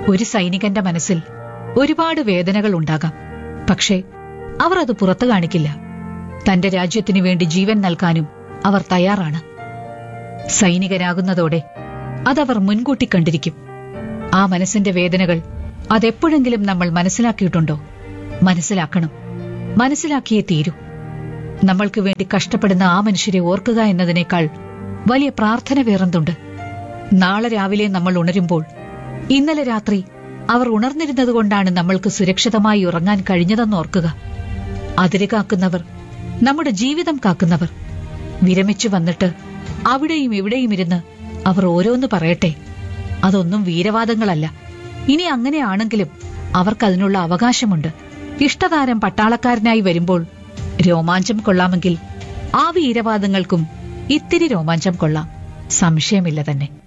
ഒരു സൈനികന്റെ മനസ്സിൽ ഒരുപാട് വേദനകൾ ഉണ്ടാകാം. പക്ഷേ അവർ അത് പുറത്തു കാണിക്കില്ല. തന്റെ രാജ്യത്തിനു വേണ്ടി ജീവൻ നൽകാനും അവർ തയ്യാറാണ്. സൈനികരാകുന്നതോടെ അതവർ മുൻകൂട്ടി കണ്ടിരിക്കും. ആ മനസ്സിന്റെ വേദനകൾ അതെപ്പോഴെങ്കിലും നമ്മൾ മനസ്സിലാക്കിയിട്ടുണ്ടോ? മനസ്സിലാക്കണം. മനസ്സിലാക്കിയേ തീരൂ. നമ്മൾക്ക് വേണ്ടി കഷ്ടപ്പെടുന്ന ആ മനുഷ്യരെ ഓർക്കുക എന്നതിനേക്കാൾ വലിയ പ്രാർത്ഥന വേറെന്തുണ്ട്? നാളെ രാവിലെ നമ്മൾ ഉണരുമ്പോൾ ഇന്നലെ രാത്രി അവർ ഉണർന്നിരുന്നതുകൊണ്ടാണ് നമ്മൾക്ക് സുരക്ഷിതമായി ഉറങ്ങാൻ കഴിഞ്ഞതെന്ന് ഓർക്കുക. അതിര് കാക്കുന്നവർ, നമ്മുടെ ജീവിതം കാക്കുന്നവർ വിരമിച്ചു വന്നിട്ട് അവിടെയും ഇവിടെയും ഇരുന്ന് അവർ ഓരോന്ന് പറയട്ടെ. അതൊന്നും വീരവാദങ്ങളല്ല. ഇനി അങ്ങനെയാണെങ്കിലും അവർക്കതിനുള്ള അവകാശമുണ്ട്. ഇഷ്ടതാരം പട്ടാളക്കാരനായി വരുമ്പോൾ രോമാഞ്ചം കൊള്ളാമെങ്കിൽ ആ വീരവാദങ്ങൾക്കും ഇത്തിരി രോമാഞ്ചം കൊള്ളാം. സംശയമില്ല തന്നെ.